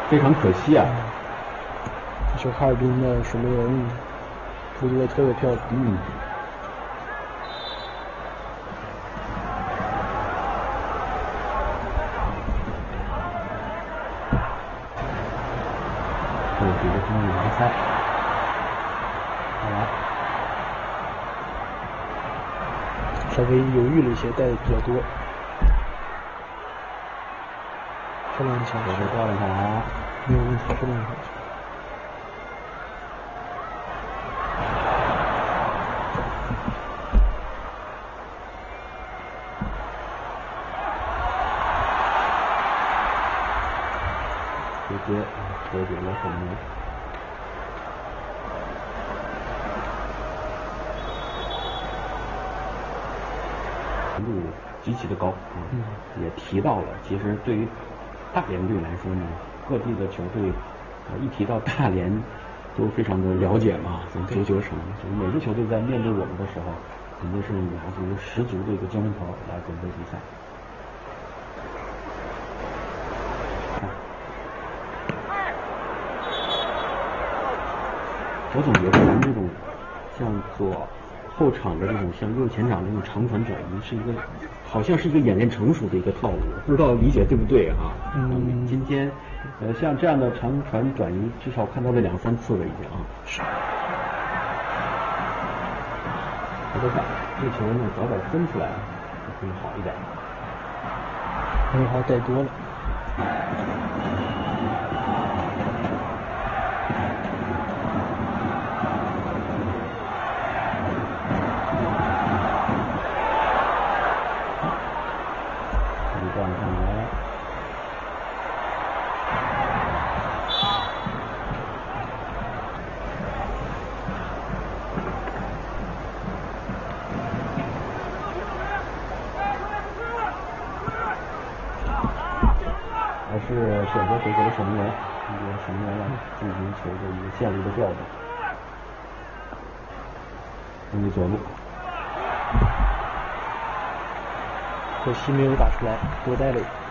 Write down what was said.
非常可惜啊。 这是哈尔滨的守门员扑救的特别漂亮。 比这分2-3，好了， 稍微犹豫了一些，带的比较多。漂亮的球， 漂亮下来， 没有问题，漂亮的球。 直接夺得了守门员。程度极其的高也提到了，其实对于大连队来说呢，各地的球队一提到大连都非常的了解嘛，从足球城，所以每支球队在面对我们的时候，肯定是拿出十足的一个精神头来准备比赛。我总觉得咱们这种像左后场的这种向右前场这种长传转移，是一个好像是一个演练成熟的一个套路，不知道理解对不对啊？今天像这样的长传转移，至少看到了2-3次了已经啊。是。我在想，这球呢早点分出来会好一点。 没好带多了。 是选择回国的守门员，守门员来进行球的一个线路的调动。攻击左路， 可惜没有打出来，多带了。